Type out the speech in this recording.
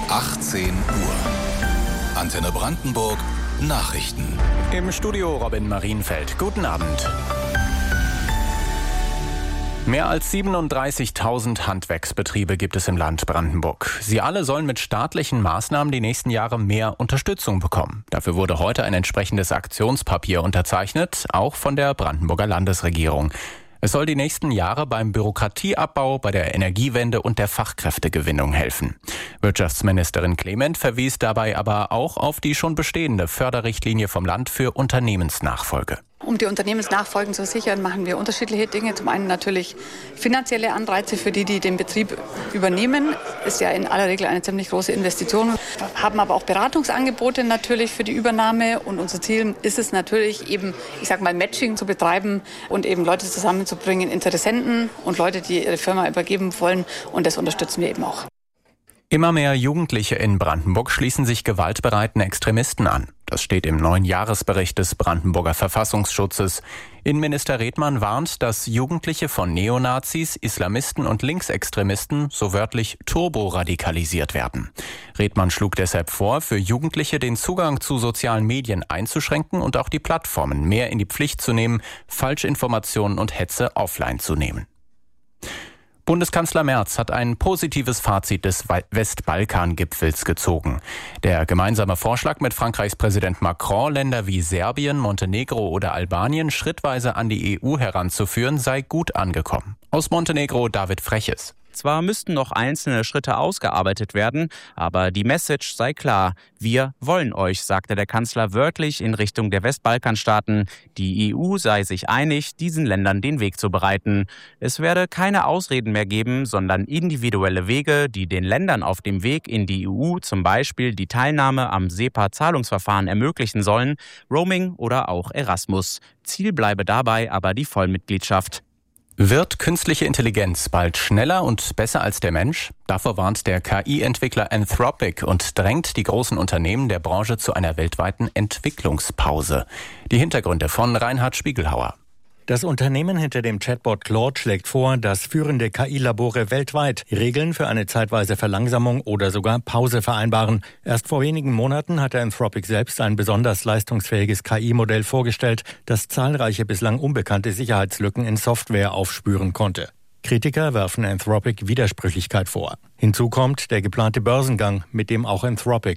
18 Uhr. Antenne Brandenburg Nachrichten. Im Studio Robin Marienfeld. Guten Abend. Mehr als 37.000 Handwerksbetriebe gibt es im Land Brandenburg. Sie alle sollen mit staatlichen Maßnahmen die nächsten Jahre mehr Unterstützung bekommen. Dafür wurde heute ein entsprechendes Aktionspapier unterzeichnet, auch von der Brandenburger Landesregierung. Es soll die nächsten Jahre beim Bürokratieabbau, bei der Energiewende und der Fachkräftegewinnung helfen. Wirtschaftsministerin Clement verwies dabei aber auch auf die schon bestehende Förderrichtlinie vom Land für Unternehmensnachfolge. Um die Unternehmensnachfolgen zu sichern, machen wir unterschiedliche Dinge. Zum einen natürlich finanzielle Anreize für die den Betrieb übernehmen. Ist ja in aller Regel eine ziemlich große Investition. Wir haben aber auch Beratungsangebote natürlich für die Übernahme. Und unser Ziel ist es natürlich eben, Matching zu betreiben und eben Leute zusammenzubringen, Interessenten und Leute, die ihre Firma übergeben wollen. Und das unterstützen wir eben auch. Immer mehr Jugendliche in Brandenburg schließen sich gewaltbereiten Extremisten an. Das steht im neuen Jahresbericht des Brandenburger Verfassungsschutzes. Innenminister Redmann warnt, dass Jugendliche von Neonazis, Islamisten und Linksextremisten so wörtlich turboradikalisiert werden. Redmann schlug deshalb vor, für Jugendliche den Zugang zu sozialen Medien einzuschränken und auch die Plattformen mehr in die Pflicht zu nehmen, Falschinformationen und Hetze offline zu nehmen. Bundeskanzler Merz hat ein positives Fazit des Westbalkan-Gipfels gezogen. Der gemeinsame Vorschlag mit Frankreichs Präsident Macron, Länder wie Serbien, Montenegro oder Albanien schrittweise an die EU heranzuführen, sei gut angekommen. Aus Montenegro David Freches. Zwar müssten noch einzelne Schritte ausgearbeitet werden, aber die Message sei klar. Wir wollen euch, sagte der Kanzler wörtlich in Richtung der Westbalkanstaaten. Die EU sei sich einig, diesen Ländern den Weg zu bereiten. Es werde keine Ausreden mehr geben, sondern individuelle Wege, die den Ländern auf dem Weg in die EU zum Beispiel die Teilnahme am SEPA-Zahlungsverfahren ermöglichen sollen, Roaming oder auch Erasmus. Ziel bleibe dabei aber die Vollmitgliedschaft. Wird künstliche Intelligenz bald schneller und besser als der Mensch? Davor warnt der KI-Entwickler Anthropic und drängt die großen Unternehmen der Branche zu einer weltweiten Entwicklungspause. Die Hintergründe von Reinhard Spiegelhauer. Das Unternehmen hinter dem Chatbot Claude schlägt vor, dass führende KI-Labore weltweit Regeln für eine zeitweise Verlangsamung oder sogar Pause vereinbaren. Erst vor wenigen Monaten hatte Anthropic selbst ein besonders leistungsfähiges KI-Modell vorgestellt, das zahlreiche bislang unbekannte Sicherheitslücken in Software aufspüren konnte. Kritiker werfen Anthropic Widersprüchlichkeit vor. Hinzu kommt der geplante Börsengang, mit dem auch Anthropic